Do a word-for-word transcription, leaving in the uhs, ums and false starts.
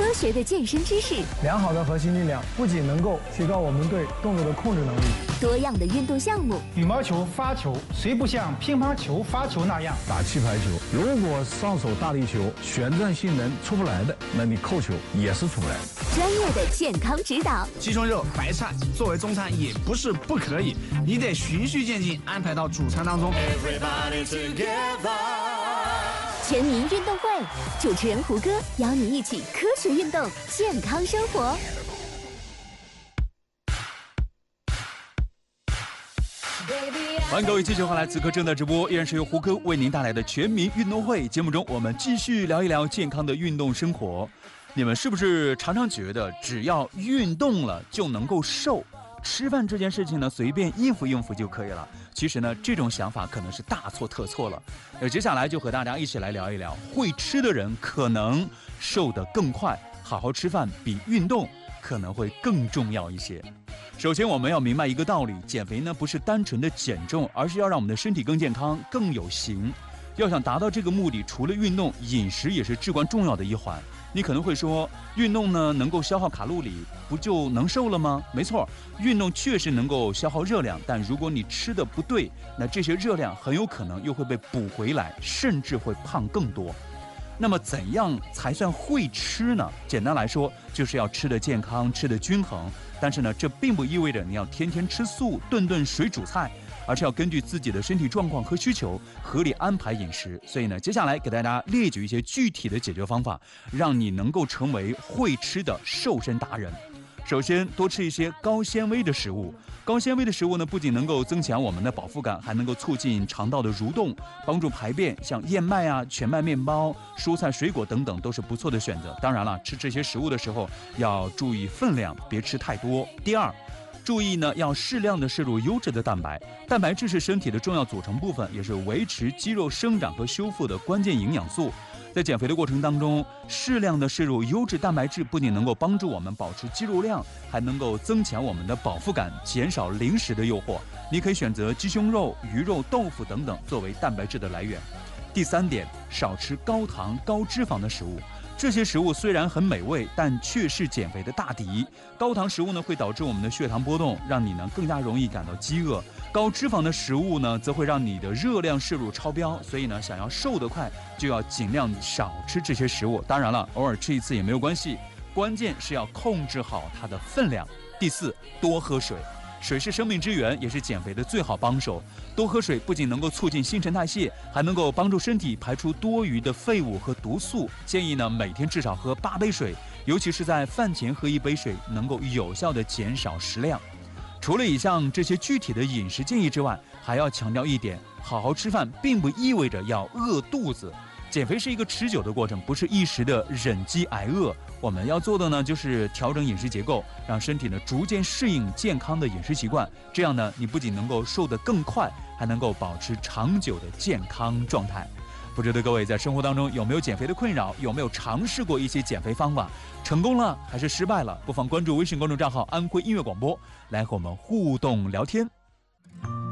科学的健身知识， 良好的核心力量不仅能够提高我们对动作的控制能力， 多样的运动项目。 羽毛球发球，谁不像乒乓球发球那样打气排球？如果上手大力球，旋转性能出不来的，那你扣球也是出不来的。 专业的健康指导， 鸡胸肉、白菜作为中餐也不是不可以，你得循序渐进安排到主餐当中。 全民运动会，主持人胡歌邀你一起科学运动，健康生活。 欢迎各位继续回来，此刻正在直播，依然是由胡歌为您带来的全民运动会节目中，我们继续聊一聊健康的运动生活。你们是不是常常觉得只要运动了就能够瘦？吃饭这件事情呢，随便应付应付就可以了。其实呢，这种想法可能是大错特错了。呃，接下来就和大家一起来聊一聊，会吃的人可能瘦得更快。好好吃饭比运动可能会更重要一些。首先，我们要明白一个道理：减肥呢不是单纯的减重，而是要让我们的身体更健康、更有型。要想达到这个目的，除了运动，饮食也是至关重要的一环。你可能会说，运动呢能够消耗卡路里，不就能瘦了吗？没错，运动确实能够消耗热量，但如果你吃的不对，那这些热量很有可能又会被补回来，甚至会胖更多。那么怎样才算会吃呢？简单来说，就是要吃得健康，吃得均衡。但是呢，这并不意味着你要天天吃素，顿顿水煮菜，而是要根据自己的身体状况和需求合理安排饮食。所以呢，接下来给大家列举一些具体的解决方法，让你能够成为会吃的瘦身达人。首先，多吃一些高纤维的食物。高纤维的食物呢，不仅能够增强我们的饱腹感，还能够促进肠道的蠕动，帮助排便。像燕麦啊、全麦面包、蔬菜、水果等等都是不错的选择。当然了，吃这些食物的时候要注意分量，别吃太多。第二，注意呢，要适量的摄入优质的蛋白。蛋白质是身体的重要组成部分，也是维持肌肉生长和修复的关键营养素。在减肥的过程当中，适量的摄入优质蛋白质不仅能够帮助我们保持肌肉量，还能够增强我们的饱腹感，减少零食的诱惑。你可以选择鸡胸肉、鱼肉、豆腐等等作为蛋白质的来源。第三点，少吃高糖高脂肪的食物。这些食物虽然很美味，但却是减肥的大敌。高糖食物呢，会导致我们的血糖波动，让你呢更加容易感到饥饿。高脂肪的食物呢，则会让你的热量摄入超标。所以呢，想要瘦得快，就要尽量少吃这些食物。当然了，偶尔吃一次也没有关系，关键是要控制好它的分量。第四，多喝水。水是生命之源，也是减肥的最好帮手。多喝水不仅能够促进新陈代谢，还能够帮助身体排出多余的废物和毒素。建议呢，每天至少喝八杯水，尤其是在饭前喝一杯水，能够有效的减少食量。除了以上这些具体的饮食建议之外，还要强调一点：好好吃饭并不意味着要饿肚子。减肥是一个持久的过程，不是一时的忍饥挨饿。我们要做的呢，就是调整饮食结构，让身体呢逐渐适应健康的饮食习惯。这样呢，你不仅能够瘦得更快，还能够保持长久的健康状态。不知道各位在生活当中有没有减肥的困扰？有没有尝试过一些减肥方法？成功了还是失败了？不妨关注微信公众账号安徽音乐广播，来和我们互动聊天。